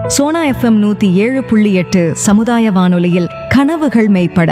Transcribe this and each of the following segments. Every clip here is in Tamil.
சோனா எஃப்எம் 107.8 சமுதாய வானொலியில் கனவுகள் மெய்ப்பட.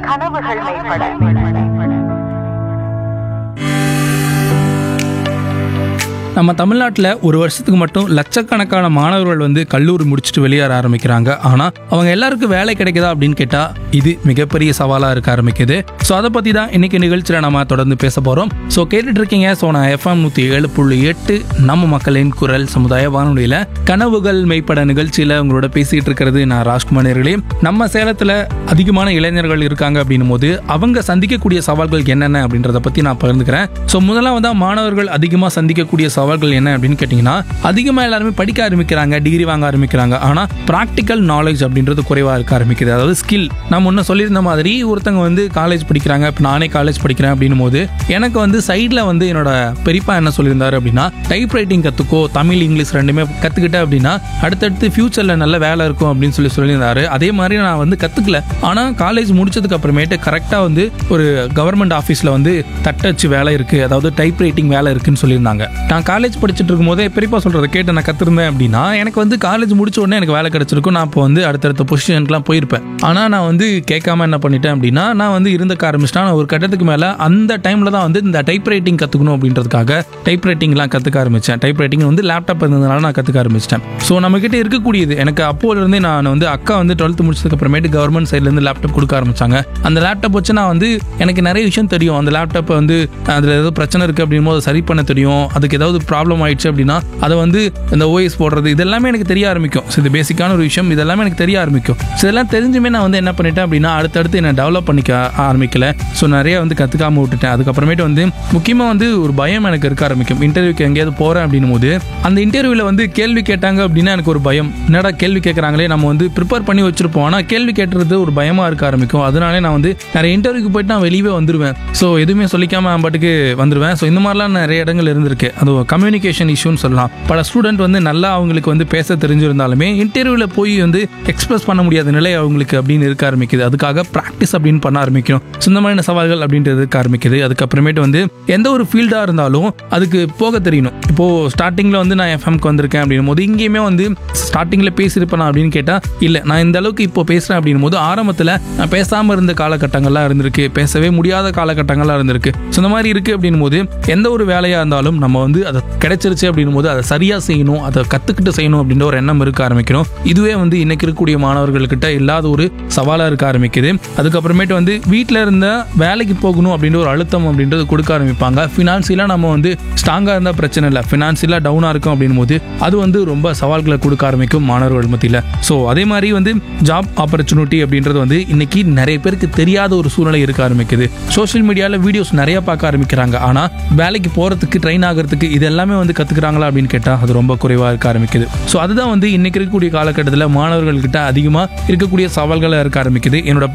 நம்ம தமிழ்நாட்டில் ஒரு வருஷத்துக்கு மட்டும் லட்சக்கணக்கான மாணவர்கள் வந்து கல்லூரி முடிச்சுட்டு வெளியேற ஆரம்பிக்கிறாங்க. ஆனால் அவங்க எல்லாருக்கும் வேலை கிடைக்குதா அப்படின்னு கேட்டால் இது மிகப்பெரிய சவாலாக இருக்க ஆரம்பிக்குது. ஸோ அதை பற்றி தான் இன்னைக்கு நிகழ்ச்சியில் நம்ம தொடர்ந்து பேச போகிறோம். ஸோ கேட்டுட்டு இருக்கீங்க சோனா எஃப்எம் 107.8 நம்ம மக்களின் குரல் சமுதாய வானொலியில் கனவுகள் மெய்ப்பட நிகழ்ச்சியில் உங்களோட பேசிகிட்டு இருக்கிறது நான் ராஜ்குமார் நேயர்களே. நம்ம சேலத்தில் அதிகமான இளைஞர்கள் இருக்காங்க அப்படின்னும் போது அவங்க சந்திக்கக்கூடிய சவால்கள் என்னென்ன அப்படின்றத பற்றி நான் பகிர்ந்துக்கிறேன். ஸோ முதலாவது தான் மாணவர்கள் அதிகமாக சந்திக்கக்கூடிய சவால்கள் என்ன அப்படின்னு கேட்டிங்கன்னா, அதிகமாக எல்லாருமே படிக்க ஆரம்பிக்கிறாங்க, டிகிரி வாங்க ஆரம்பிக்கிறாங்க. ஆனால் ப்ராக்டிக்கல் நாலேஜ் அப்படின்றது குறைவாக இருக்க ஆரம்பிக்குது. அதாவது ஸ்கில். நான் முன்ன சொல்லியிருந்த மாதிரி ஒருத்தங்க வந்து காலேஜ் படிக்கிறாங்க, இப்போ நானே காலேஜ் படிக்கிறேன் அப்படின்னும் போது எனக்கு வந்து சைடில் வந்து என்னோட பெரியப்பா என்ன சொல்லியிருந்தாரு அப்படின்னா, டைப் ரைட்டிங் கற்றுக்கோ, தமிழ் இங்கிலீஷ் ரெண்டுமே கற்றுக்கிட்ட அப்படின்னா அடுத்தடுத்து ஃபியூச்சரில் நல்ல வேலை இருக்கும் அப்படின்னு சொல்லியிருந்தாரு. அதே மாதிரி நான் வந்து கற்றுக்கல. ஆனால் காலேஜ் முடிச்சதுக்கு அப்புறமேட்டு கரெக்டாக வந்து ஒரு கவர்மெண்ட் ஆஃபீஸில் வந்து தட்டச்சு வேலை இருக்குது, அதாவது டைப் ரைட்டிங் வேலை இருக்குன்னு சொல்லியிருந்தாங்க. நான் காலேஜ் படிச்சுட்டு இருக்கும் போதே பெரியப்பா சொல்கிறத கேட்டு நான் கற்றுருந்தேன் அப்படின்னா எனக்கு வந்து காலேஜ் முடிச்ச உடனே எனக்கு வேலை கிடைச்சிருக்கும். நான் இப்போ வந்து அடுத்தடுத்த பொசிஷனுக்குலாம் போயிருப்பேன். ஆனால் நான் வந்து கேட்காம என்ன பண்ணிட்டேன் அப்படின்னா, நான் வந்து இருந்துக்க ஆரம்பிச்சிட்டேன். நான் ஒரு கட்டத்துக்கு மேலே அந்த டைமில் தான் வந்து இந்த டைப் ரைட்டிங் கற்றுக்கணும் அப்படின்றதுக்காக டைப் ரைட்டிங்லாம் கற்றுக்க ஆரம்பித்தேன். டைப் ரைட்டிங் வந்து லேப்டாப் இருந்ததுனால நான் கற்றுக்க ஆரம்பிச்சிட்டேன். ஸோ நம்மக்கிட்ட இருக்கக்கூடியது எனக்கு அப்போலேருந்தே நான் வந்து அக்கா வந்து 12th முடிச்சதுக்கு அப்புறமேட்டு கவர்மெண்ட் சைட்லேருந்து லேப்டாப் கொடுக்க ஆரம்பிச்சாங்க. அந்த லேப்டாப் வச்சு நான் வந்து எனக்கு நிறைய விஷயம் தெரியும். அந்த லேப்டாப்பை வந்து அதில் ஏதோ பிரச்சனை இருக்குது அப்படின் போது சரி பண்ண தெரியும். அதுக்கு ஏதாவது ப்ராப்ளம் ஆயிடுச்சு அப்படின்னா அதை வந்து இந்த ஓஎஸ் போடுறது இதெல்லாமே எனக்கு தெரிய ஆரம்பிக்கும். ஸோ இது பேசிக்கான ஒரு விஷயம், இதெல்லாமே எனக்கு தெரிய ஆரம்பிக்கும். ஸோ இதெல்லாம் தெரிஞ்சுமே நான் வந்து என்ன பண்ணிட்டேன் அப்படின்னா அடுத்தடுத்து என்னை டெவலப் பண்ணிக்க ஆரம்பிக்கல. ஸோ நிறைய வந்து கற்றுக்காம விட்டுட்டேன். அதுக்கப்புறமேட்டு வந்து முக்கியமாக வந்து ஒரு பயம் எனக்கு இருக்க ஆரம்பிக்கும். இன்டர்வியூக்கு எங்கேயாவது போகிறேன் அப்படின்னும் போது அந்த இன்டர்வியூவில் வந்து கேள்வி கேட்டாங்க அப்படின்னா எனக்கு ஒரு பயம். என்னடா கேள்வி கேட்குறாங்களே, நம்ம வந்து ப்ரிப்பேர் பண்ணி வச்சிருப்போம், ஆனால் கேள்வி கேட்டுறது ஒரு பயமாக இருக்க ஆரம்பிக்கும். அதனாலே நான் வந்து நிறைய இன்டர்வியூக்கு போயிட்டு நான் வெளியே வந்துடுவேன். ஸோ எதுவுமே சொல்லிக்காம பாட்டுக்கு வந்துடுவேன். ஸோ இந்த மாதிரிலாம் நிறைய இடங்கள் இருந்திருக்கு. அது கம்யூனிகேஷன் இஷ்யூன்னு சொல்லலாம். பல ஸ்டூடெண்ட் வந்து நல்லா அவங்களுக்கு வந்து பேச தெரிஞ்சிருந்தாலுமே இன்டர்வியூவில் போய் வந்து எக்ஸ்பிரஸ் பண்ண முடியாத நிலை அவங்களுக்கு அப்படின்னு இருக்க ஆரம்பிக்குது. அதுக்காக ப்ராக்டிஸ் அப்படின்னு பண்ண ஆரம்பிக்கணும். இந்த மாதிரியான சவால்கள் அப்படின்றது இருக்க ஆரம்பிக்குது. அதுக்கப்புறமேட்டு வந்து எந்த ஒரு ஃபீல்டாக இருந்தாலும் அதுக்கு போக தெரியணும். இப்போது ஸ்டார்டிங்கில் வந்து நான் எஃப்எம்க்கு வந்திருக்கேன் அப்படின்னும் போது இங்கேயுமே வந்து ஸ்டார்டிங்கில் பேசியிருப்பேன் அப்படின்னு கேட்டால் இல்லை, நான் இந்த அளவுக்கு இப்போ பேசுகிறேன் அப்படின்னும் போது ஆரம்பத்தில் நான் பேசாமல் இருந்த காலகட்டங்கள்லாம் இருந்திருக்கு, பேசவே முடியாத காலகட்டங்கள்லாம் இருந்திருக்கு. ஸோ இந்த மாதிரி இருக்குது அப்படின்னும் போது எந்த ஒரு வேலையாக இருந்தாலும் நம்ம வந்து அதை கிடைச்சிருச்சு அப்படின்னும் போது அதை சரியாக செய்யணும், அதை கற்றுக்கிட்டு செய்யணும் அப்படின்ற ஒரு எண்ணம் இருக்க ஆரம்பிக்கணும். இதுவே வந்து இன்னைக்கு இருக்கக்கூடிய மாணவர்கள்கிட்ட இல்லாத ஒரு சவாலாக இருக்க ஆரம்பிக்குது. அதுக்கப்புறமேட்டு வந்து வீட்டில் இருந்த வேலைக்கு போகணும் அப்படின்ற ஒரு அழுத்தம் அப்படின்றது கொடுக்க ஆரம்பிப்பாங்க. ஃபினான்சியலாக நம்ம வந்து ஸ்ட்ராங்காக இருந்தால் பிரச்சனை இல்லை, ஃபினான்சியலாக டவுனாக இருக்கும் அப்படின்னும் போது அது வந்து ரொம்ப சவால்களை கொடுக்க ஆரம்பிக்கும் மாணவர்கள் மத்தியில். ஸோ அதே மாதிரி வந்து ஜாப் ஆப்பர்ச்சுனிட்டி அப்படின்றது வந்து இன்னைக்கு நிறைய பேருக்கு தெரியாத ஒரு சூழ்நிலை இருக்க ஆரம்பிக்குது. சோஷியல் மீடியாவில் வீடியோஸ் நிறைய பார்க்க ஆரம்பிக்கிறாங்க. ஆனால் வேலைக்கு போகிறதுக்கு ட்ரெயின் ஆகிறதுக்கு இது எல்லாமே வந்து கற்றுக்குறாங்களா அப்படின்னு கேட்டால் அது ரொம்ப குறைவாக இருக்க ஆரம்பிக்குது. ஸோ அதுதான் வந்து இன்னைக்கு இருக்கக்கூடிய காலகட்டத்தில் மாணவர்கள்கிட்ட அதிகமாக இருக்கக்கூடிய சவால்களாக இருக்க ஆரம்பிக்குது. என்னோட